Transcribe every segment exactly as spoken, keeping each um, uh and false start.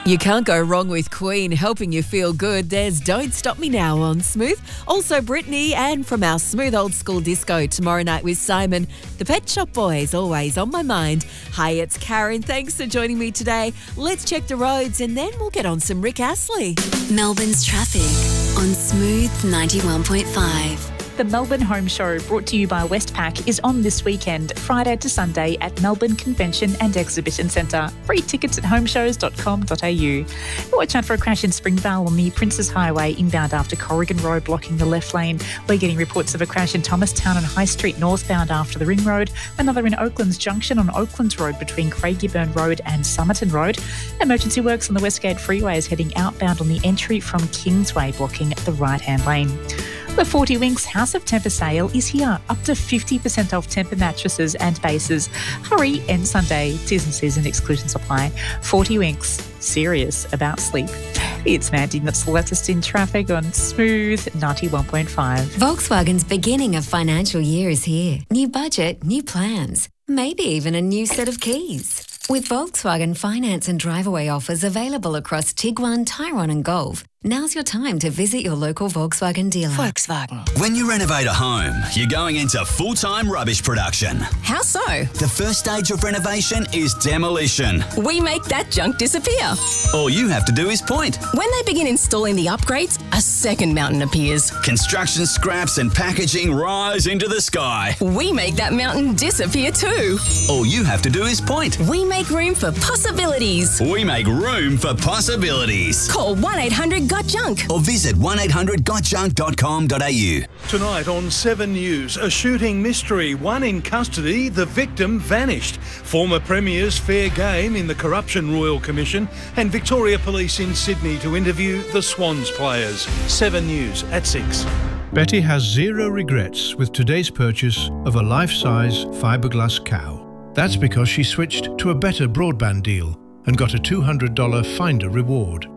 You can't go wrong with Queen helping you feel good. There's Don't Stop Me Now on Smooth. Also Britney, and from our Smooth Old School Disco tomorrow night with Simon. The Pet Shop Boys, always on my mind. Hi, it's Karen. Thanks for joining me today. Let's check the roads and then we'll get on some Rick Astley. Melbourne's traffic on Smooth ninety-one point five. The Melbourne Home Show, brought to you by Westpac, is on this weekend, Friday to Sunday at Melbourne Convention and Exhibition Centre. Free tickets at homeshows dot com dot a u. Watch out for a crash in Springvale on the Princes Highway inbound after Corrigan Road blocking the left lane. We're getting reports of a crash in Thomastown and High Street northbound after the Ring Road. Another in Oaklands Junction on Oaklands Road between Craigieburn Road and Somerton Road. Emergency works on the Westgate Freeway is heading outbound on the entry from Kingsway, blocking the right-hand lane. The forty Winks House of Temper sale is here. Up to fifty percent off Temper mattresses and bases. Hurry, end Sunday. T's and C's and exclusions apply. forty Winks, serious about sleep. It's Mandy, that's the latest in traffic on Smooth ninety-one point five. Volkswagen's beginning of financial year is here. New budget, new plans, maybe even a new set of keys. With Volkswagen finance and drive-away offers available across Tiguan, Tyrone and Golf, now's your time to visit your local Volkswagen dealer. Volkswagen. When you renovate a home, you're going into full-time rubbish production. How so? The first stage of renovation is demolition. We make that junk disappear. All you have to do is point. When they begin installing the upgrades, a second mountain appears. Construction scraps and packaging rise into the sky. We make that mountain disappear too. All you have to do is point. We make room for possibilities. We make room for possibilities. Call one eight hundred got junk or visit one eight hundred got junk dot com dot a u. Tonight on Seven News, a shooting mystery. One in custody, the victim vanished. Former Premier's fair game in the Corruption Royal Commission, and Victoria Police in Sydney to interview the Swans players. Seven News at six. Betty has zero regrets with today's purchase of a life-size fiberglass cow. That's because she switched to a better broadband deal and got a two hundred dollars Finder reward.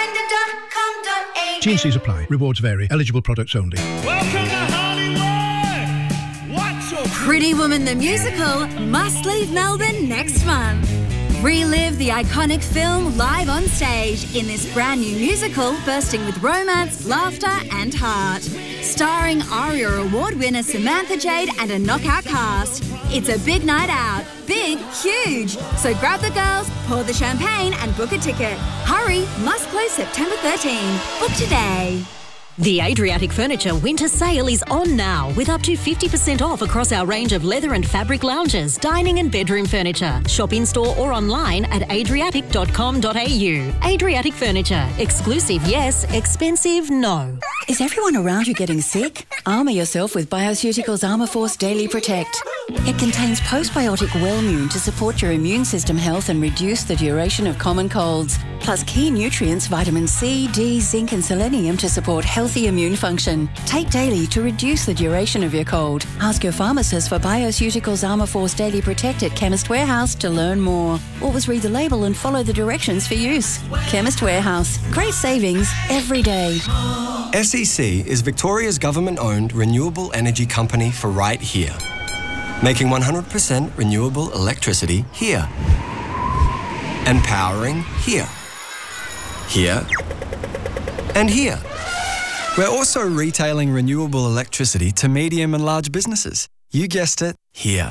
T and C's apply. Rewards vary. Eligible products only. Welcome to Hollywood! What's your... Pretty Woman the Musical must leave Melbourne next month. Relive the iconic film live on stage in this brand new musical bursting with romance, laughter and heart. Starring ARIA Award winner Samantha Jade and a knockout cast. It's a big night out. Big, huge. So grab the girls, pour the champagne and book a ticket. Hurry, must close September thirteenth. Book today. The Adriatic Furniture winter sale is on now with up to fifty percent off across our range of leather and fabric lounges, dining and bedroom furniture. Shop in-store or online at adriatic dot com dot a u. Adriatic Furniture. Exclusive, yes. Expensive, no. Is everyone around you getting sick? Armour yourself with Bioceuticals Armourforce Daily Protect. It contains postbiotic Wellmune to support your immune system health and reduce the duration of common colds. Plus key nutrients vitamin C, D, zinc and selenium to support healthy immune function. Take daily to reduce the duration of your cold. Ask your pharmacist for Bioceuticals Armourforce Daily Protect at Chemist Warehouse to learn more. Always read the label and follow the directions for use. Chemist Warehouse. Great savings every day. S E C is Victoria's government-owned renewable energy company for right here. Making one hundred percent renewable electricity here. And powering here. Here. And here. We're also retailing renewable electricity to medium and large businesses. You guessed it, here.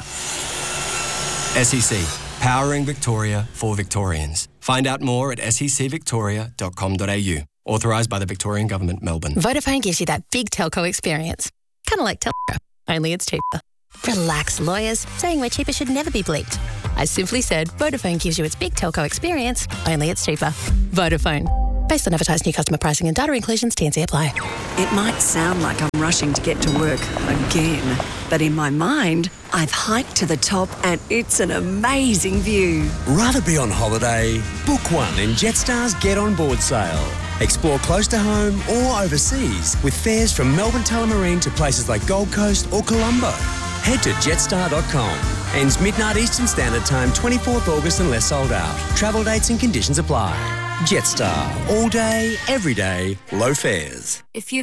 S E C, powering Victoria for Victorians. Find out more at s e c victoria dot com dot a u. Authorised by the Victorian Government, Melbourne. Vodafone gives you that big telco experience. Kind of like telco, only it's cheaper. Relax, lawyers. Saying we're cheaper should never be bleeped. I simply said Vodafone gives you its big telco experience, only it's cheaper. Vodafone. Based on advertised new customer pricing and data inclusions, T and C apply. It might sound like I'm rushing to get to work again, but in my mind, I've hiked to the top and it's an amazing view. Rather be on holiday? Book one in Jetstar's Get On Board sale. Explore close to home or overseas with fares from Melbourne Tullamarine to places like Gold Coast or Colombo. Head to jetstar dot com. Ends midnight Eastern Standard Time, twenty-fourth August unless sold out. Travel dates and conditions apply. Jetstar. All day, every day, low fares. If you've